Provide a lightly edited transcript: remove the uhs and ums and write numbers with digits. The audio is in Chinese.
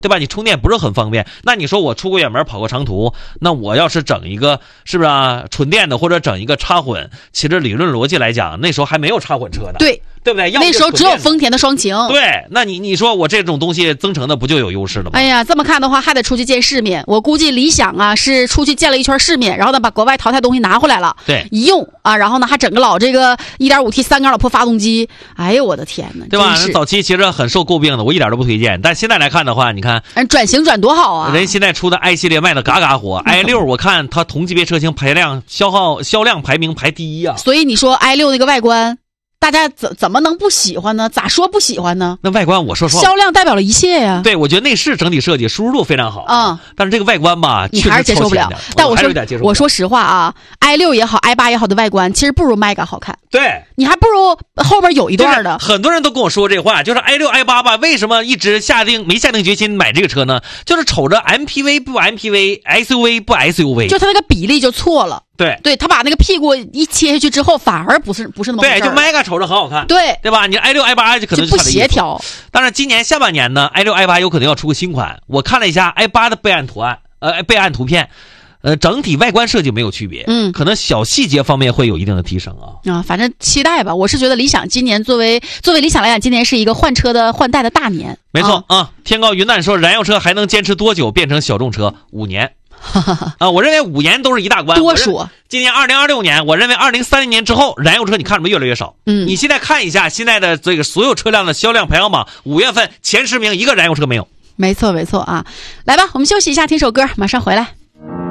对吧？你充电不是很方便。那你说我出过远门跑过长途，那我要是整一个是不是啊纯电的，或者整一个插混，其实理论逻辑来讲，那时候还没有插混车的， 对不对？ 那时候只有丰田的双擎。 对，那你说我这种东西增程的不就有优势了吗？ 哎呀，这么看的话还得出去见世面。我估计理想啊是出去见了一圈世面，然后呢把国外淘汰东西拿回来了， 对， 一用啊，然后呢还整个老这个 1.5T 三缸老破发动机，哎呦我的天哪， 对吧？早期其实很受诟病的，我一点都不推荐。但现在来看的话，你看转型转多好啊！ 人现在出的 i 系列卖的嘎嘎火，i6 我看它同级别车型排量销量排名排第一啊。 所以你说 i6 那个外观，大家怎么能不喜欢呢？咋说不喜欢呢？ 那外观我说实话， 销量代表了一切呀。 对，我觉得内饰整体设计舒适度非常好但是这个外观吧， 你还是接受不了。但我说实话啊，i6 也好 i8 也好的外观其实不如 Mega 好看。 对， 你还不如后边有一段的。 很多人都跟我说这话，就是 i6 i8 吧，为什么一直没下定决心买这个车呢？就是瞅着 MPV 不 MPV， SUV 不 SUV， 就它那个比例就错了。 对， 他把那个屁股一切下去之后，反而不是那么回事。 对，就 Mega 瞅着很好看， 对吧？你 i6 i8 就可能就不协调。 当然，今年下半年呢 ，i6 i8 有可能要出个新款。我看了一下 i8 的备案图片，整体外观设计没有区别，可能小细节方面会有一定的提升啊。 反正期待吧。我是觉得理想今年作为理想来讲，今年是一个换代的大年。 没错天高云淡说，燃油车还能坚持多久变成小众车？5年。我认为5年都是一大关。 多说， 今年2026年，我认为2030年之后，燃油车你看什么越来越少。你现在看一下现在的这个所有车辆的销量排行榜，5月份前10名一个燃油车没有。 没错啊。来吧，我们休息一下，听首歌，马上回来。